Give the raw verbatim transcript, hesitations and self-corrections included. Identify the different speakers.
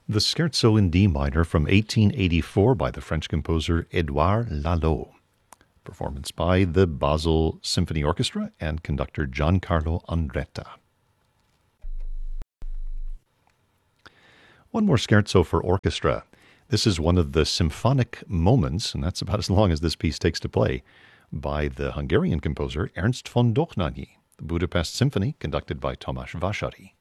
Speaker 1: The Scherzo in D minor from eighteen eighty-four by the French composer Édouard Lalo. Performance by the Basel Symphony Orchestra and conductor Giancarlo Andretta. One more scherzo for orchestra. This is one of the symphonic moments, and that's about as long as this piece takes to play, by the Hungarian composer Ernst von Dohnányi, the Budapest Symphony, conducted by Tamás Vásáry.